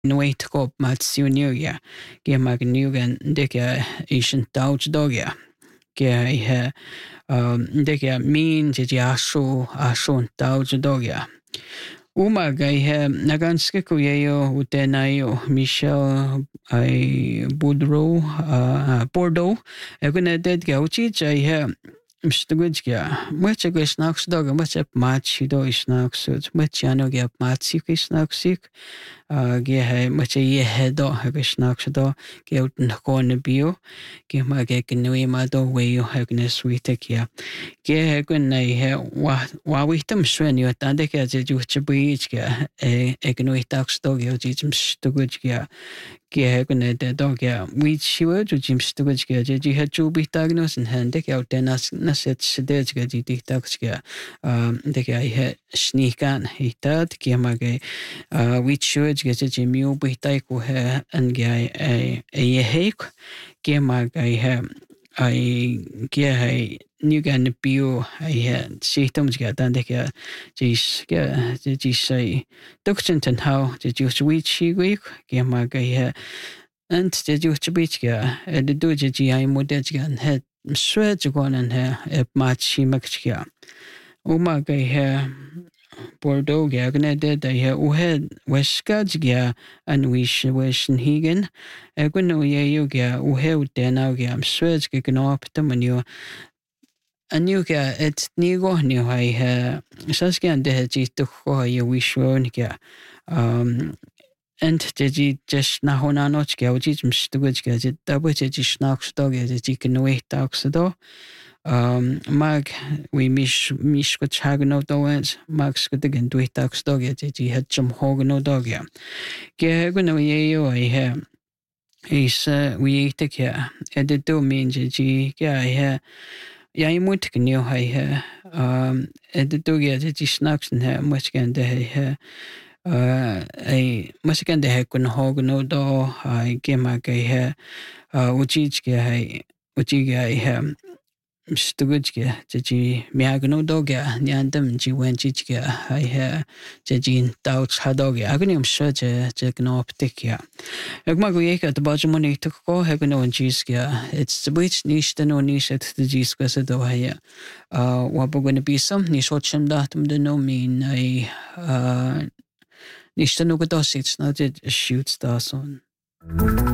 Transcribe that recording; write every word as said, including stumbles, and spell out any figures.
Nuit kop mat siuniugia, kia magniugan dikia ishin dauddogia, kia ihe dikia min dikia asu asun dauddogia. Umaga ihe naganske kuyeyo utenayo Michel ai Boudreau Bordeaux, egune dedgia uchicha ihe Mstugudgia, much a snacks dog, much a match, do snacks, much ano get matsik snacksik, gehe, much a ye head or have a snacks do, get out in the corner bio, give my gek in the way do way you have a sweet here. Gehe gun I wa with them swen you at the cat, you to breach, a economic tax dog, you teach him stugudgia. Gehe gun the dog, which you were to Jim Stugudgia, you had to be diagnosed and hand take out then as Naset Sedezga di Diktaxga, the guy had sneakan, he thought, Kiamage, which words get a Jimu Bitaiku hair and guy a hake, Kiamag I have. I get a new gan bio. I had symptoms get and they get this did you say Duxton how did you sweet she week? Kiamag I had and did you to beach ga and the doji I modesgan had sweat gone and her a match she makes ya. Umaga hair Bordeaux gagna dead I hear uhead westskad's ga and wish weshin higan. Eguno ye yoga uhe dena gam sweats gigan up the menu. And you ga it's nigo new I ha Saskan de head to ho you wish won ga. Um and did you just nahona notch ga which is mstugaj ga it double just knocks dog as it can wait talks do. Um, mag we mish mish with hagno doens, max good again do it tax dog yet, he had some hogno dog ya. Gehagono ye I have is we eat a care, and the do means g yeah I have Yamut new I have um and the dog yet it snacks and have much can they have uh a much can they have kun hogno do I came a gay hair uh which each guy which you guy have. Stugudge, Jiji Miagno doga, Nyandam, G went Jiga, I hear Jajin doubts Hadoga, Agonium Surge, Jagno Ptikia. Egmagueka, the Bajamoni took go, Hagano and Gisga, it's the which niche the no niche at the Gisca do here. Uh, what we're going to be some niche watching datum the no mean I uh niche the no it's not it shoots the son.